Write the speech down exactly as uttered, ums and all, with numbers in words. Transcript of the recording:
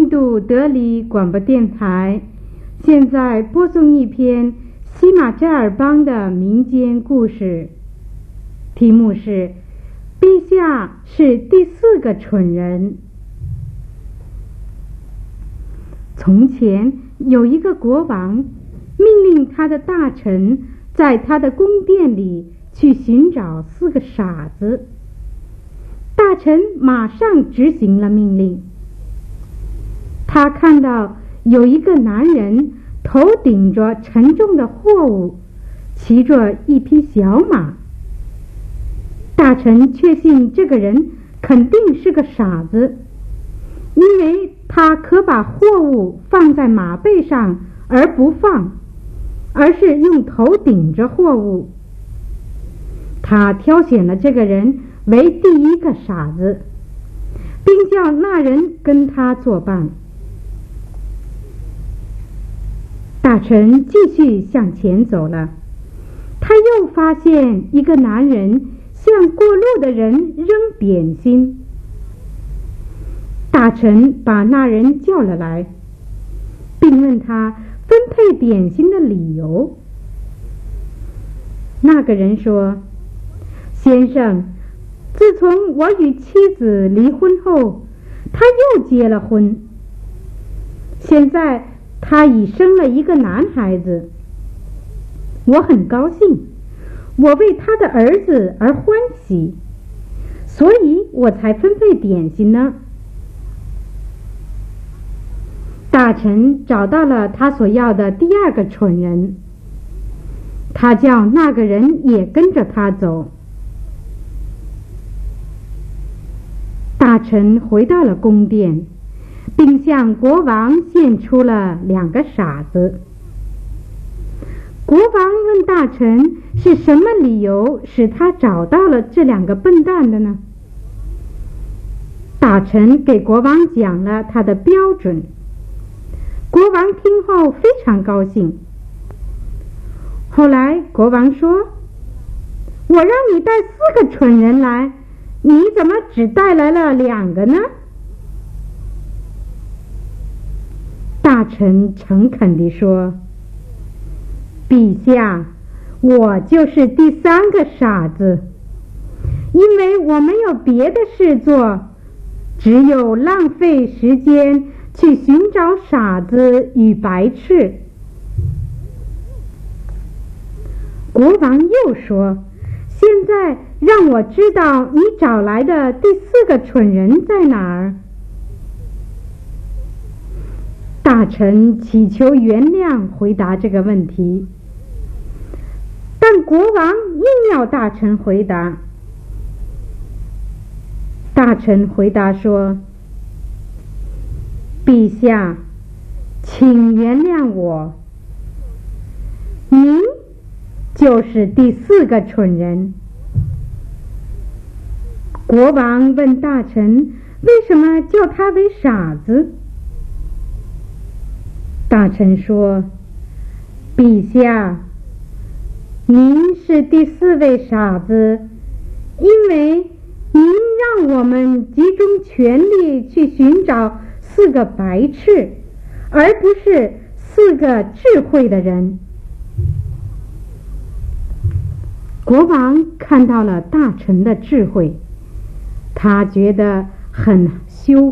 印度德里广播电台现在播送一篇西马扎尔邦的民间故事，题目是《陛下是第四个蠢人》。从前有一个国王，命令他的大臣在他的宫殿里去寻找四个傻子。大臣马上执行了命令。他看到有一个男人头顶着沉重的货物，骑着一匹小马。大臣确信这个人肯定是个傻子，因为他可把货物放在马背上而不放，而是用头顶着货物。他挑选了这个人为第一个傻子，并叫那人跟他作伴。大臣继续向前走了，他又发现一个男人向过路的人扔点心。大臣把那人叫了来，并问他分配点心的理由。那个人说：先生，自从我与妻子离婚后，他又结了婚。现在他已生了一个男孩子，我很高兴，我为他的儿子而欢喜，所以我才分配点心呢。大臣找到了他所要的第二个蠢人，他叫那个人也跟着他走。大臣回到了宫殿，并向国王献出了两个傻子。国王问大臣是什么理由使他找到了这两个笨蛋的呢？大臣给国王讲了他的标准。国王听后非常高兴。后来国王说：我让你带四个蠢人来，你怎么只带来了两个呢？大臣诚恳地说：陛下，我就是第三个傻子，因为我没有别的事做，只有浪费时间去寻找傻子与白痴。国王又说：现在让我知道你找来的第四个蠢人在哪儿。大臣祈求原谅回答这个问题，但国王硬要大臣回答。大臣回答说：陛下，请原谅我，您就是第四个蠢人。国王问大臣为什么叫他为傻子。大臣说：陛下，您是第四位傻子，因为您让我们集中全力去寻找四个白痴，而不是四个智慧的人。国王看到了大臣的智慧，他觉得很羞